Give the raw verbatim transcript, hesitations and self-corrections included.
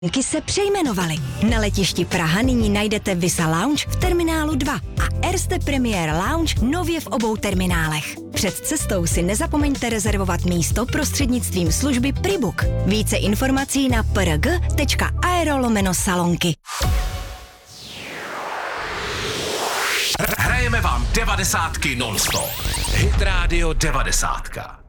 Linky se přejmenovaly. Na letišti Praha nyní najdete Visa Lounge v terminálu dva a Erste Premier Lounge nově v obou terminálech. Před cestou si nezapomeňte rezervovat místo prostřednictvím služby Pribook. Více informací na prg tečka aero lomeno salonky. Hrajeme vám devadesátky non-stop. Hit Radio devadesátka.